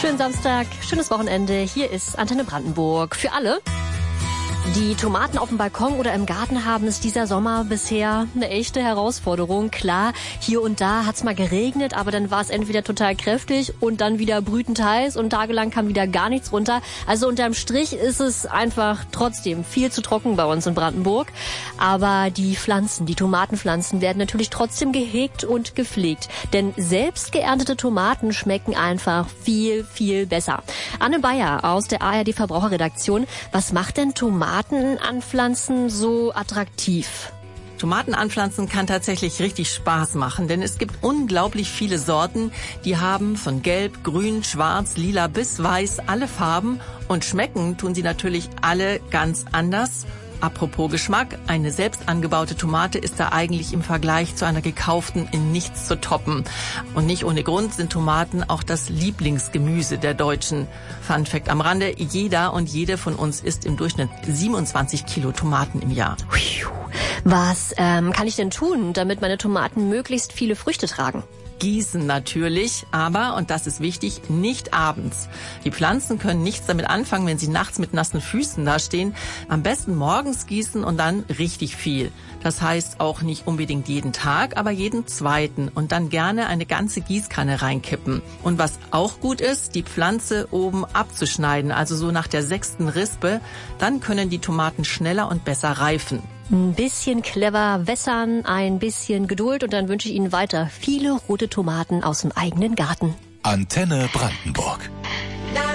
Schönen Samstag, schönes Wochenende. Hier ist Antenne Brandenburg. Für alle, die Tomaten auf dem Balkon oder im Garten haben, ist dieser Sommer bisher eine echte Herausforderung. Klar, hier und da hat's mal geregnet, aber dann war es entweder total kräftig und dann wieder brütend heiß und tagelang kam wieder gar nichts runter. Also unterm Strich ist es einfach trotzdem viel zu trocken bei uns in Brandenburg. Aber die Pflanzen, die Tomatenpflanzen werden natürlich trotzdem gehegt und gepflegt. Denn selbst geerntete Tomaten schmecken einfach viel, viel besser. Anne Bayer aus der ARD Verbraucherredaktion. Was macht denn Tomaten anpflanzen so attraktiv? Tomaten anpflanzen kann tatsächlich richtig Spaß machen, denn es gibt unglaublich viele Sorten, die haben von gelb, grün, schwarz, lila bis weiß alle Farben und schmecken tun sie natürlich alle ganz anders. Apropos Geschmack, eine selbst angebaute Tomate ist da eigentlich im Vergleich zu einer gekauften in nichts zu toppen. Und nicht ohne Grund sind Tomaten auch das Lieblingsgemüse der Deutschen. Fun Fact am Rande, jeder und jede von uns isst im Durchschnitt 27 Kilo Tomaten im Jahr. Was kann ich denn tun, damit meine Tomaten möglichst viele Früchte tragen? Gießen natürlich, aber, und das ist wichtig, nicht abends. Die Pflanzen können nichts damit anfangen, wenn sie nachts mit nassen Füßen dastehen. Am besten morgens gießen und dann richtig viel. Das heißt auch nicht unbedingt jeden Tag, aber jeden zweiten und dann gerne eine ganze Gießkanne reinkippen. Und was auch gut ist, die Pflanze oben abzuschneiden, also so nach der 6. Rispe, dann können die Tomaten schneller und besser reifen. Ein bisschen clever wässern, ein bisschen Geduld und dann wünsche ich Ihnen weiter viele rote Tomaten aus dem eigenen Garten. Antenne Brandenburg.